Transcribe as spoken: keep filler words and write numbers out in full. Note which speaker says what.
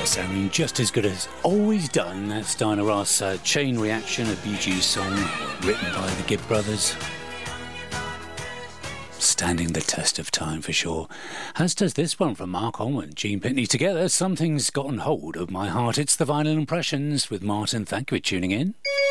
Speaker 1: sounding just as good as always done. That's Diana Ross, uh, Chain Reaction, a Bee Gees song written by the Gibb brothers. Standing the test of time for sure. As does this one from Mark Holman, Gene Pitney. Together, Something's Gotten Hold of My Heart. It's the Vinyl Impressions with Martin. Thank you for tuning in.